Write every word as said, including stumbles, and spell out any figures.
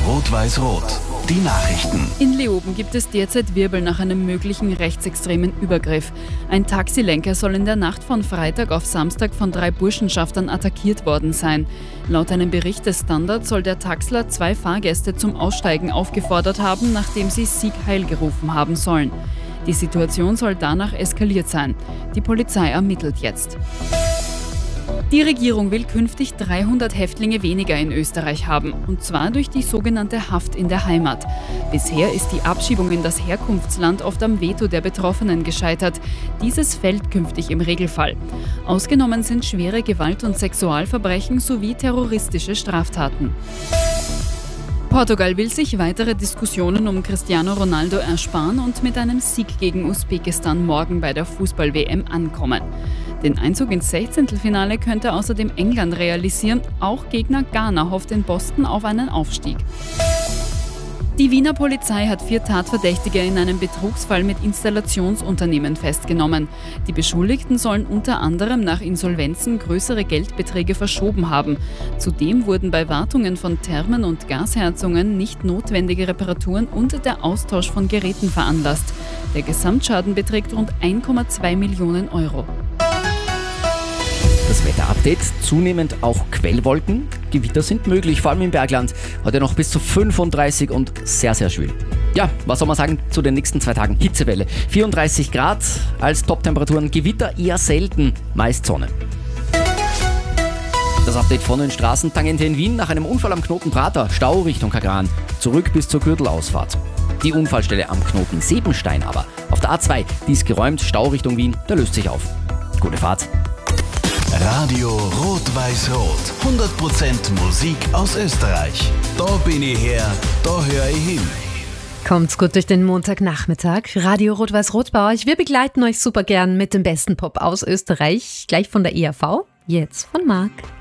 Rot-Weiß-Rot, die Nachrichten. In Leoben gibt es derzeit Wirbel nach einem möglichen rechtsextremen Übergriff. Ein Taxilenker soll in der Nacht von Freitag auf Samstag von drei Burschenschaftern attackiert worden sein. Laut einem Bericht des Standard soll der Taxler zwei Fahrgäste zum Aussteigen aufgefordert haben, nachdem sie Sieg Heil gerufen haben sollen. Die Situation soll danach eskaliert sein. Die Polizei ermittelt jetzt. Die Regierung will künftig dreihundert Häftlinge weniger in Österreich haben, und zwar durch die sogenannte Haft in der Heimat. Bisher ist die Abschiebung in das Herkunftsland oft am Veto der Betroffenen gescheitert. Dieses fällt künftig im Regelfall. Ausgenommen sind schwere Gewalt- und Sexualverbrechen sowie terroristische Straftaten. Portugal will sich weitere Diskussionen um Cristiano Ronaldo ersparen und mit einem Sieg gegen Usbekistan morgen bei der Fußball-W M ankommen. Den Einzug ins Sechzehntelfinale könnte außerdem England realisieren. Auch Gegner Ghana hofft in Boston auf einen Aufstieg. Die Wiener Polizei hat vier Tatverdächtige in einem Betrugsfall mit Installationsunternehmen festgenommen. Die Beschuldigten sollen unter anderem nach Insolvenzen größere Geldbeträge verschoben haben. Zudem wurden bei Wartungen von Thermen und Gasheizungen nicht notwendige Reparaturen und der Austausch von Geräten veranlasst. Der Gesamtschaden beträgt rund eins Komma zwei Millionen Euro. Das Wetterupdate, zunehmend auch Quellwolken. Gewitter sind möglich, vor allem im Bergland. Heute noch bis zu fünfunddreißig und sehr, sehr schwül. Ja, was soll man sagen zu den nächsten zwei Tagen? Hitzewelle. vierunddreißig Grad als Top-Temperaturen, Gewitter eher selten, meist Sonne. Das Update von den Straßen: Tangente in Wien nach einem Unfall am Knoten Prater, Stau Richtung Kagran, zurück bis zur Gürtelausfahrt. Die Unfallstelle am Knoten Sebenstein aber auf der A zwei, die ist geräumt, Stau Richtung Wien, der löst sich auf. Gute Fahrt. Radio Rot-Weiß-Rot. hundert Prozent Musik aus Österreich. Da bin ich her, da höre ich hin. Kommt's gut durch den Montagnachmittag. Radio Rot-Weiß-Rot bei euch. Wir begleiten euch super gern mit dem besten Pop aus Österreich. Gleich von der E R V, jetzt von Marc.